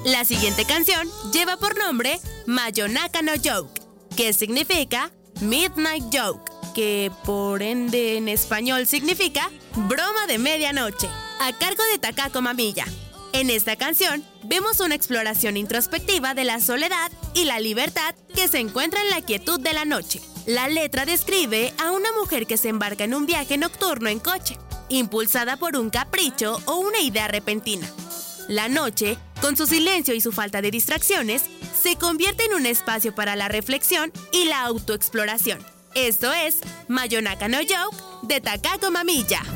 La siguiente canción lleva por nombre Mayonaka no Joke, que significa Midnight Joke, que por ende en español significa broma de medianoche, a cargo de Takako Mamiya. En esta canción vemos una exploración introspectiva de la soledad y la libertad que se encuentra en la quietud de la noche. La letra describe a una mujer que se embarca en un viaje nocturno en coche, impulsada por un capricho o una idea repentina. La noche, con su silencio y su falta de distracciones, se convierte en un espacio para la reflexión y la autoexploración. Esto es Mayonaka no Joke de Takako Mamiya.